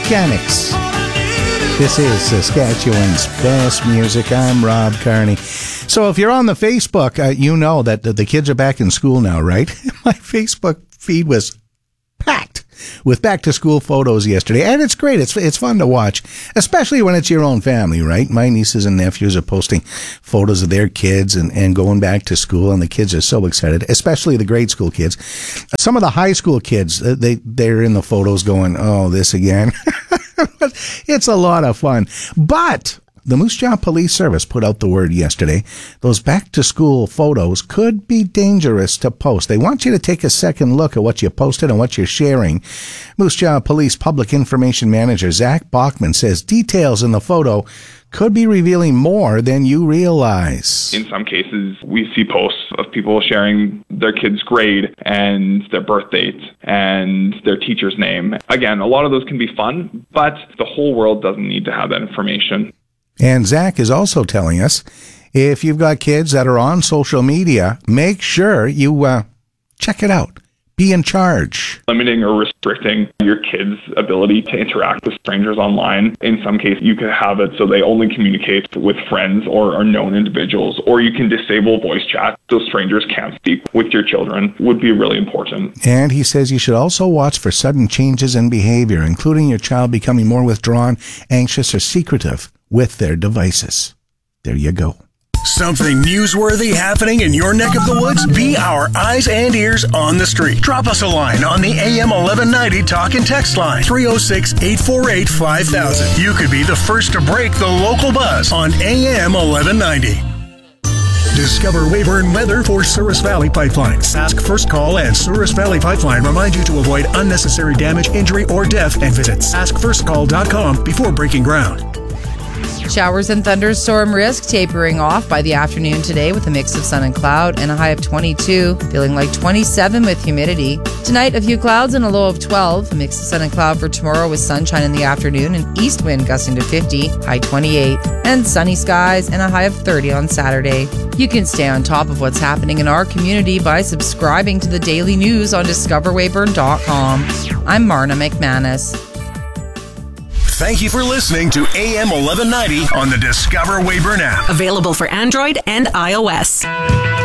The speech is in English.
Mechanics. This is Saskatchewan's best music. I'm Rob Carney. So if you're on the Facebook, you know that the kids are back in school now, right? My Facebook feed was packed with back-to-school photos yesterday, and it's great. It's fun to watch, especially when it's your own family, right? My nieces and nephews are posting photos of their kids and going back to school, and the kids are so excited, especially the grade school kids. Some of the high school kids, they're in the photos going, oh, this again. It's a lot of fun. But the Moose Jaw Police Service put out the word yesterday. Those back-to-school photos could be dangerous to post. They want you to take a second look at what you posted and what you're sharing. Moose Jaw Police Public Information Manager Zach Bachman says details in the photo could be revealing more than you realize. In some cases, we see posts of people sharing their kid's grade and their birth date and their teacher's name. Again, a lot of those can be fun, but the whole world doesn't need to have that information. And Zach is also telling us, if you've got kids that are on social media, make sure you check it out. Be in charge. Limiting or restricting your kid's ability to interact with strangers online. In some cases, you could have it so they only communicate with friends or known individuals, or you can disable voice chat so strangers can't speak with your children, would be really important. And he says you should also watch for sudden changes in behavior, including your child becoming more withdrawn, anxious, or secretive with their devices. There you go. Something newsworthy happening in your neck of the woods? Be our eyes and ears on the street. Drop us a line on the AM 1190 talk and text line, 306-848-5000. You could be the first to break the local buzz on AM 1190. Discover Weyburn weather for Souris Valley Pipeline. Sask First Call and Souris Valley Pipeline remind you to avoid unnecessary damage, injury, or death, and visit saskfirstcall.com before breaking ground. Showers and thunderstorm risk tapering off by the afternoon today with a mix of sun and cloud and a high of 22, feeling like 27 with humidity. Tonight, a few clouds and a low of 12, a mix of sun and cloud for tomorrow with sunshine in the afternoon and east wind gusting to 50, high 28, and sunny skies and a high of 30 on Saturday. You can stay on top of what's happening in our community by subscribing to the daily news on discoverweyburn.com. I'm Marna McManus. Thank you for listening to AM 1190 on the Discover Weyburn app. Available for Android and iOS.